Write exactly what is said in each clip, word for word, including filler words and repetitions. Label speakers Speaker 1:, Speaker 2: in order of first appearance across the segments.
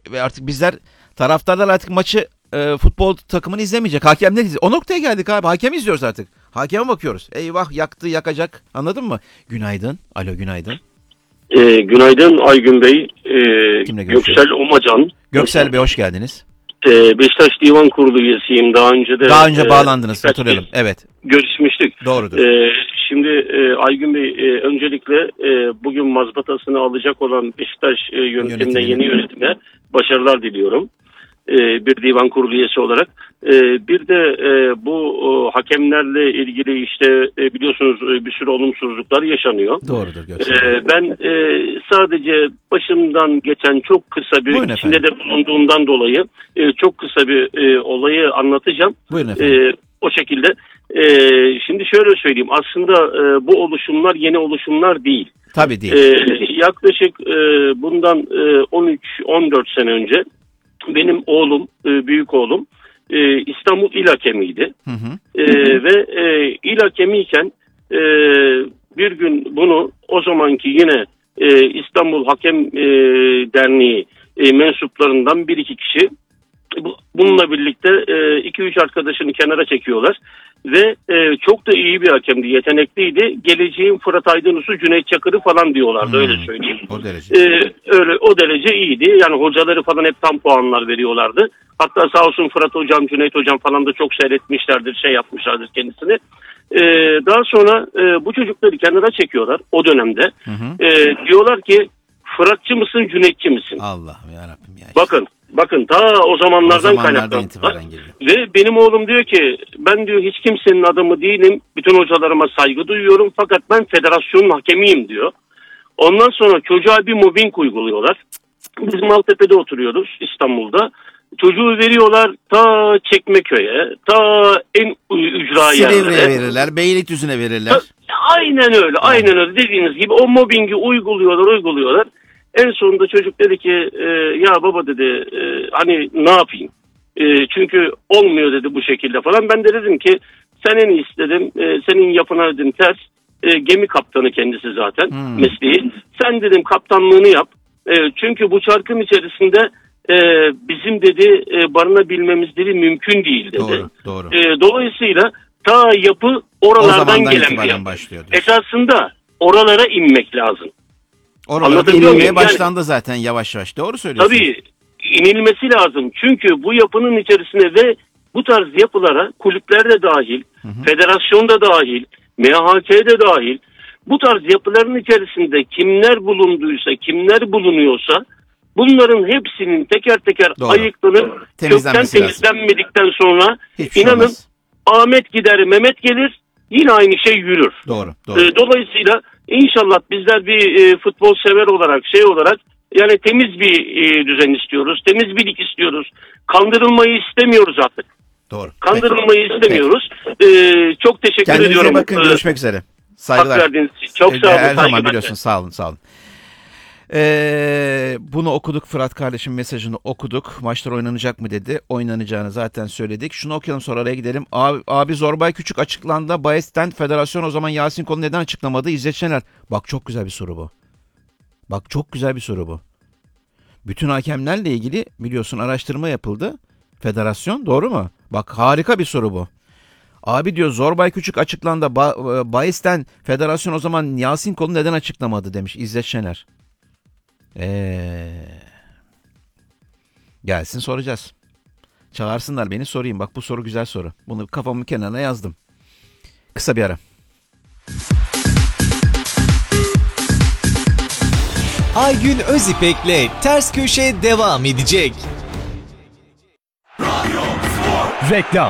Speaker 1: ve artık bizler taraftarlar artık maçı e, futbol takımını izlemeyecek. Hakemler izleyecek. O noktaya geldik abi. Hakem izliyoruz artık. Hakeme bakıyoruz. Eyvah yaktı yakacak. Anladın mı? Günaydın. Alo günaydın.
Speaker 2: E, günaydın Aygün Bey. E,
Speaker 1: Kimle
Speaker 2: Göksel Omacan.
Speaker 1: Göksel Bey hoş geldiniz.
Speaker 2: E, Beşiktaş Divan Kurulu üyesiyim. Daha önce de...
Speaker 1: Daha önce
Speaker 2: e,
Speaker 1: bağlandınız. Hatırlayalım. Evet.
Speaker 2: Görüşmüştük.
Speaker 1: Doğrudur.
Speaker 2: E, şimdi e, Aygün Bey e, öncelikle e, bugün mazbatasını alacak olan Beşiktaş e, yönetimine,
Speaker 1: Yönetimi.
Speaker 2: yeni yönetime başarılar diliyorum. E, bir divan kurulu üyesi olarak. E, bir de e, bu o, hakemlerle ilgili işte e, biliyorsunuz e, bir sürü olumsuzluklar yaşanıyor.
Speaker 1: Doğrudur Göksel.
Speaker 2: E, ben e, sadece başımdan geçen çok kısa bir,
Speaker 1: Buyurun
Speaker 2: içinde
Speaker 1: efendim.
Speaker 2: de bulunduğumdan dolayı e, çok kısa bir e, olayı anlatacağım.
Speaker 1: Buyurun efendim.
Speaker 2: E, o şekilde. E, şimdi şöyle söyleyeyim. Aslında e, bu oluşumlar yeni oluşumlar değil.
Speaker 1: Tabii değil.
Speaker 2: E, yaklaşık e, bundan e, on üç on dört sene önce benim oğlum, e, büyük oğlum e, İstanbul İl Hakemiydi.
Speaker 1: Hı hı.
Speaker 2: E, ve e, İl Hakemiyken e, bir gün bunu o zamanki yine e, İstanbul Hakem e, Derneği e, mensuplarından bir iki kişi bu, bununla birlikte iki üç arkadaşını kenara çekiyorlar. Ve e, çok da iyi bir hakemdi, yetenekliydi. Geleceğin Fırat Aydınus'u, Cüneyt Çakır'ı falan diyorlardı, hmm, öyle söyleyeyim.
Speaker 1: O derece.
Speaker 2: E, öyle o derece iyiydi. Yani hocaları falan hep tam puanlar veriyorlardı. Hatta sağ olsun Fırat Hocam, Cüneyt Hocam falan da çok seyretmişlerdir, şey yapmışlardır kendisini. E, daha sonra e, bu çocukları kenara çekiyorlar o dönemde.
Speaker 1: Hı hı.
Speaker 2: E, diyorlar ki Fıratçı mısın, Cüneytçi misin?
Speaker 1: Allah'ım yarabbim ya.
Speaker 2: Bakın. Bakın ta o zamanlardan kaynaklanıyor. Ve benim oğlum diyor ki ben diyor hiç kimsenin adamı değilim. Bütün hocalarıma saygı duyuyorum fakat ben federasyonun hakemiyim diyor. Ondan sonra çocuğa bir mobbing uyguluyorlar. Biz Maltepe'de oturuyoruz İstanbul'da. Çocuğu veriyorlar ta Çekmeköy'e, ta en ücra yerlere.
Speaker 1: Silivri'ye verirler, Beylikdüzü'ne verirler.
Speaker 2: Ta, aynen öyle, aynen öyle dediğiniz gibi o mobbingi uyguluyorlar, uyguluyorlar. En sonunda çocuk dedi ki e, ya baba dedi e, hani ne yapayım? E, çünkü olmuyor dedi bu şekilde falan. Ben de dedim ki sen en iyisi dedim e, senin yapına dedim ters. E, gemi kaptanı kendisi zaten hmm. mesleği. Sen dedim kaptanlığını yap. E, çünkü bu çarkın içerisinde e, bizim dedi e, barınabilmemiz dedi mümkün değil dedi.
Speaker 1: Doğru, doğru.
Speaker 2: E, dolayısıyla ta yapı oralardan gelen bir yapı. Esasında oralara inmek lazım.
Speaker 1: Oralara inilmeye başlandı yani, zaten yavaş yavaş. Doğru söylüyorsun.
Speaker 2: Tabii inilmesi lazım. Çünkü bu yapının içerisine ve bu tarz yapılara kulüpler de dahil, hı hı. federasyon da dahil, M H K de dahil, bu tarz yapıların içerisinde kimler bulunduysa, kimler bulunuyorsa bunların hepsinin teker teker Doğru. ayıklanıp kökten temizlenmedikten sonra Hiçbir inanın şey Ahmet gider, Mehmet gelir, yine aynı şey yürür.
Speaker 1: Doğru. doğru.
Speaker 2: Dolayısıyla İnşallah bizler bir e, futbol sever olarak şey olarak yani temiz bir e, düzen istiyoruz. Temiz bir lig istiyoruz. Kandırılmayı istemiyoruz artık.
Speaker 1: Doğru.
Speaker 2: Kandırılmayı Peki. istemiyoruz. E, çok teşekkür
Speaker 1: Kendinize
Speaker 2: ediyorum.
Speaker 1: Kendinize bakın. Görüşmek üzere. Saygılar.
Speaker 2: Çok sağ olun.
Speaker 1: Her zaman biliyorsunuz. Sağ olun. Sağ olun. Ee, bunu okuduk. Fırat kardeşim mesajını okuduk. Maçlar oynanacak mı dedi. Oynanacağını zaten söyledik. Şunu okuyalım sonra araya gidelim. Abi, abi Zorbay Küçük açıklandı. Bayes'ten federasyon o zaman Yasin Kol'u neden açıklamadı? İzzet Şener. Bak çok güzel bir soru bu. Bak çok güzel bir soru bu. Bütün hakemlerle ilgili biliyorsun araştırma yapıldı. Federasyon doğru mu? Bak harika bir soru bu. Abi diyor Zorbay Küçük açıklandı. Ba- Bayes'ten federasyon o zaman Yasin Kol'u neden açıklamadı demiş İzzet Şener. Ee, gelsin soracağız. Çağırsınlar beni sorayım. Bak bu soru güzel soru. Bunu kafamın kenarına yazdım. Kısa bir ara.
Speaker 3: Aygün Özipek'le Ters Köşe devam edecek.
Speaker 4: Reklam.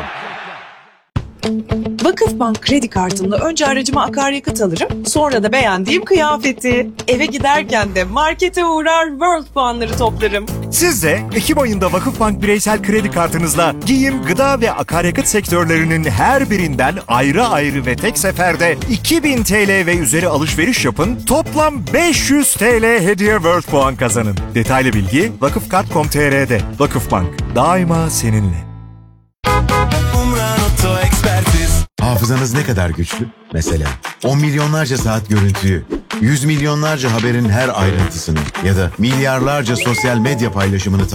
Speaker 5: Vakıfbank kredi kartımla önce aracıma akaryakıt alırım, sonra da beğendiğim kıyafeti. Eve giderken de markete uğrar, World puanları toplarım.
Speaker 4: Siz de Ekim ayında Vakıfbank bireysel kredi kartınızla giyim, gıda ve akaryakıt sektörlerinin her birinden ayrı ayrı ve tek seferde iki bin T L ve üzeri alışveriş yapın, toplam beş yüz T L hediye World puan kazanın. Detaylı bilgi vakıfkart nokta com nokta t r'de. Vakıfbank, daima seninle.
Speaker 6: Hafızanız ne kadar güçlü? Mesela on milyonlarca saat görüntüyü, yüz milyonlarca haberin her ayrıntısını ya da milyarlarca sosyal medya paylaşımını